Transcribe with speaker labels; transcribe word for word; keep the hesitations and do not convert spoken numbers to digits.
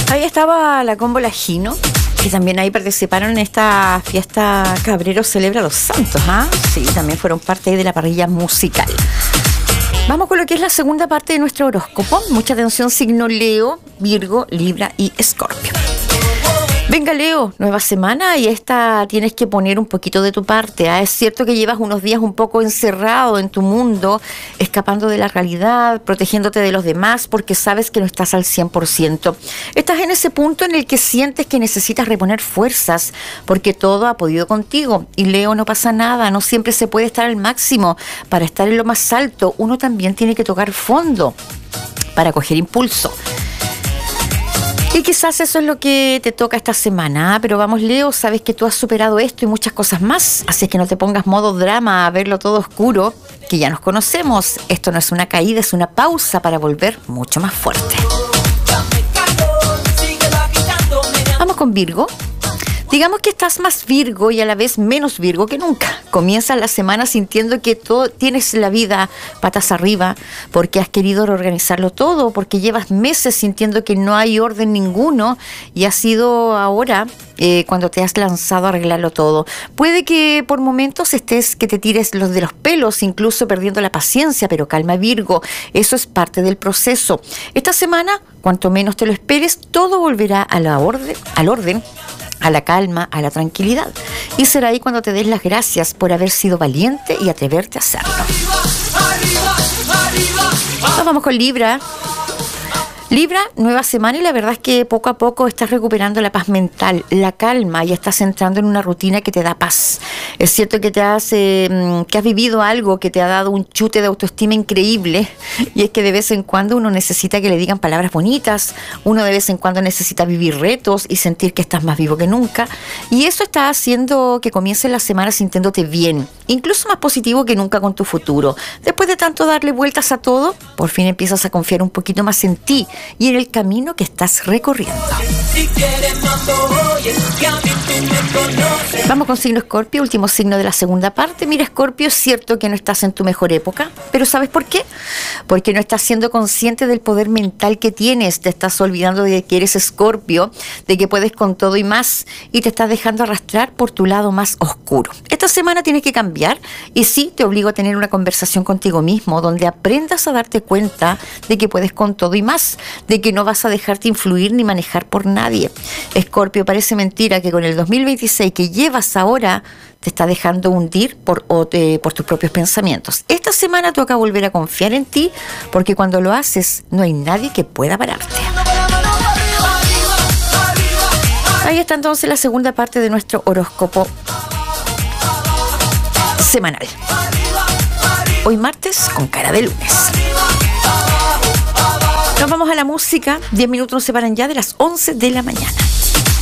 Speaker 1: Ahí estaba la Combo Lajino, que también ahí participaron en esta fiesta Cabrero Celebra los Santos, ¿ah? Sí, también fueron parte de la parrilla musical. Vamos con lo que es la segunda parte de nuestro horóscopo. Mucha atención, signo Leo, Virgo, Libra y Escorpio. Venga, Leo, nueva semana y esta tienes que poner un poquito de tu parte, ¿eh? Es cierto que llevas unos días un poco encerrado en tu mundo, escapando de la realidad, protegiéndote de los demás porque sabes que no estás al cien por ciento. Estás en ese punto en el que sientes que necesitas reponer fuerzas porque todo ha podido contigo. Y Leo, no pasa nada, no siempre se puede estar al máximo. Para estar en lo más alto, uno también tiene que tocar fondo para coger impulso. Y quizás eso es lo que te toca esta semana, ¿eh? Pero vamos, Leo, sabes que tú has superado esto y muchas cosas más, así es que no te pongas modo drama a verlo todo oscuro, que ya nos conocemos. Esto no es una caída, es una pausa para volver mucho más fuerte. Vamos con Virgo. Digamos que estás más Virgo y a la vez menos Virgo que nunca. Comienzas la semana sintiendo que todo, tienes la vida patas arriba porque has querido reorganizarlo todo, porque llevas meses sintiendo que no hay orden ninguno y ha sido ahora eh, cuando te has lanzado a arreglarlo todo. Puede que por momentos estés que te tires los de los pelos, incluso perdiendo la paciencia, pero calma, Virgo, eso es parte del proceso. Esta semana, cuanto menos te lo esperes, todo volverá a la orden, al orden, a la calma, a la tranquilidad. Y será ahí cuando te des las gracias por haber sido valiente y atreverte a hacerlo. Nos vamos con Libra. Libra, nueva semana y la verdad es que poco a poco estás recuperando la paz mental, la calma y estás entrando en una rutina que te da paz. Es cierto que te has, eh, que has vivido algo que te ha dado un chute de autoestima increíble y es que de vez en cuando uno necesita que le digan palabras bonitas, uno de vez en cuando necesita vivir retos y sentir que estás más vivo que nunca y eso está haciendo que comiences la semana sintiéndote bien, incluso más positivo que nunca con tu futuro. Después de tanto darle vueltas a todo, por fin empiezas a confiar un poquito más en ti y en el camino que estás recorriendo. Vamos con signo Escorpio, último signo de la segunda parte. Mira, Escorpio, es cierto que no estás en tu mejor época, pero ¿sabes por qué? Porque no estás siendo consciente del poder mental que tienes, te estás olvidando de que eres Escorpio, de que puedes con todo y más, y te estás dejando arrastrar por tu lado más oscuro. Esta semana tienes que cambiar, y sí, te obligo a tener una conversación contigo mismo, donde aprendas a darte cuenta de que puedes con todo y más, de que no vas a dejarte influir ni manejar por nadie. Escorpio, parece mentira que con el dos mil veintiséis que llevas ahora te está dejando hundir por, o, eh, por tus propios pensamientos. Esta semana toca volver a confiar en ti porque cuando lo haces no hay nadie que pueda pararte. Ahí está entonces la segunda parte de nuestro horóscopo semanal. Hoy martes con cara de lunes. Nos vamos a la música. diez minutos nos separan ya de las once de la mañana.